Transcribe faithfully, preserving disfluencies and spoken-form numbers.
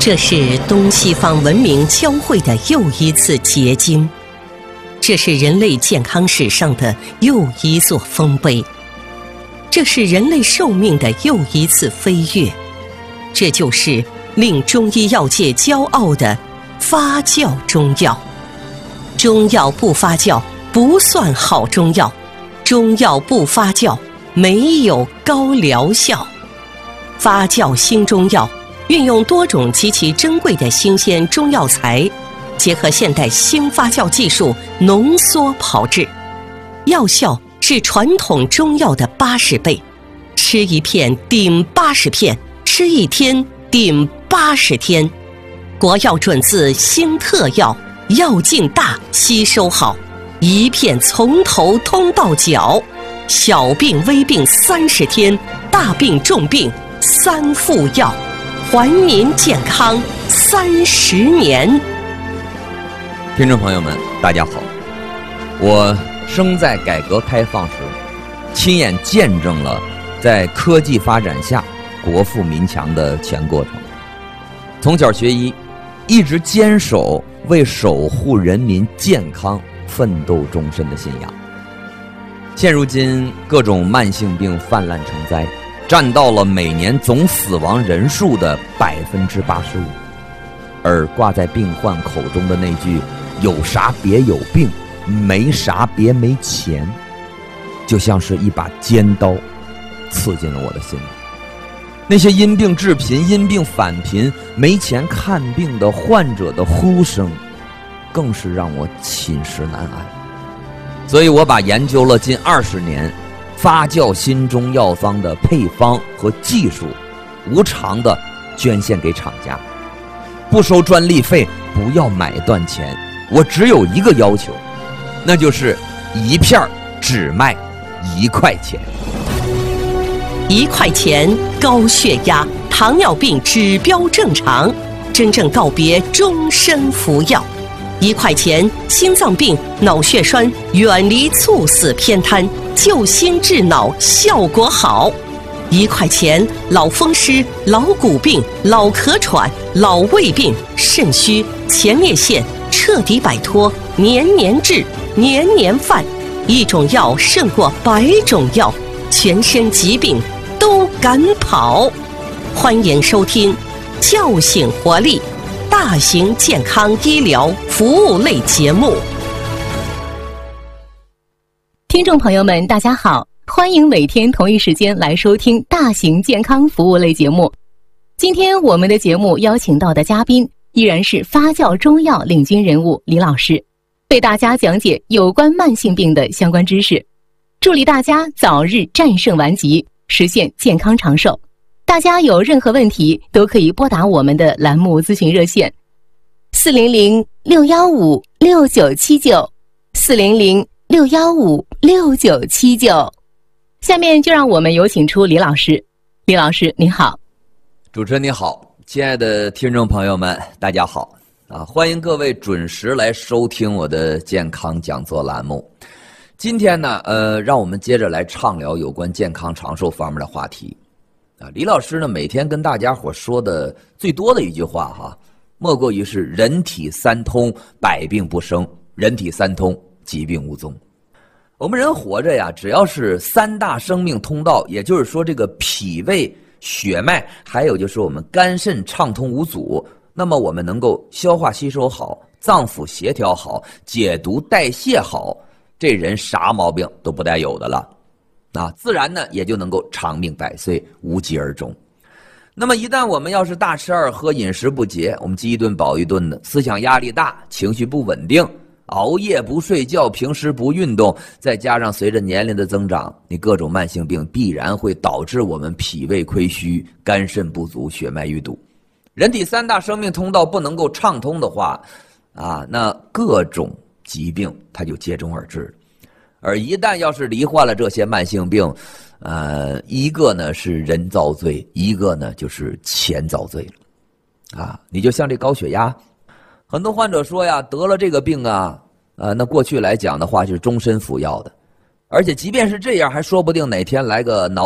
这是东西方文明交汇的又一次结晶，这是人类健康史上的又一座丰碑，这是人类寿命的又一次飞跃，这就是令中医药界骄傲的发酵中药。中药不发酵不算好中药，中药不发酵没有高疗效。发酵新中药运用多种极其珍贵的新鲜中药材，结合现代新发酵技术浓缩炮制，药效是传统中药的八十倍，吃一片顶八十片，吃一天顶八十天。国药准字新特药，药劲大，吸收好，一片从头通到脚，小病微病三十天，大病重病三副药，还您健康三十年。 听众朋友们，大家好，我生在改革开放时，亲眼见证了在科技发展下国富民强的全过程。从小学医，一直坚守为守护人民健康奋斗终身的信仰。现如今各种慢性病泛滥成灾，占到了每年总死亡人数的百分之八十五，而挂在病患口中的那句“有啥别有病，没啥别没钱”，就像是一把尖刀，刺进了我的心里。那些因病致贫、因病返贫、没钱看病的患者的呼声，更是让我寝食难安。所以我把研究了近二十年发酵新中药方的配方和技术，无偿的捐献给厂家，不收专利费，不要买断钱。我只有一个要求，那就是一片只卖一块钱。 一块钱，高血压、糖尿病指标正常，真正告别终身服药。一块钱，心脏病、脑血栓远离猝死偏瘫，救心治脑效果好。一块钱，老风湿、老骨病、老咳喘、老胃病、肾虚、前列腺彻底摆脱，年年治，年年犯。一种药胜过百种药，全身疾病都敢跑。欢迎收听叫醒活力大型健康医疗服务类节目。 听众朋友们大家好，欢迎每天同一时间来收听大型健康服务类节目。今天我们的节目邀请到的嘉宾依然是发酵中药领军人物李老师，为大家讲解有关慢性病的相关知识，助力大家早日战胜顽疾，实现健康长寿。大家有任何问题都可以拨打我们的栏目咨询热线四零零六一五六九七九 四零零六一五六九七九。下面就让我们有请出李老师。李老师您好。 主持人你好，亲爱的听众朋友们大家好啊！欢迎各位准时来收听我的健康讲座栏目。今天呢呃，让我们接着来畅聊有关健康长寿方面的话题啊。李老师呢每天跟大家伙说的最多的一句话哈，莫过于是人体三通，百病不生；人体三通，疾病无踪。我们人活着呀，只要是三大生命通道，也就是说这个脾胃、血脉，还有就是我们肝肾畅通无阻，那么我们能够消化吸收好，脏腑协调好，解毒代谢好，这人啥毛病都不带有的了啊，自然呢也就能够长命百岁，无疾而终。那么一旦我们要是大吃二喝，饮食不节，我们饥一顿饱一顿的，思想压力大，情绪不稳定，熬夜不睡觉，平时不运动，再加上随着年龄的增长，你各种慢性病必然会导致我们脾胃亏虚，肝肾不足，血脉淤堵。人体三大生命通道不能够畅通的话啊，那各种疾病它就接踵而至。而一旦要是罹患了这些慢性病，呃，一个呢是人遭罪，一个呢就是钱遭罪了啊。你就像这高血压，很多患者说呀，得了这个病啊，呃，那过去来讲的话是终身服药的，而且即便是这样，还说不定哪天来个脑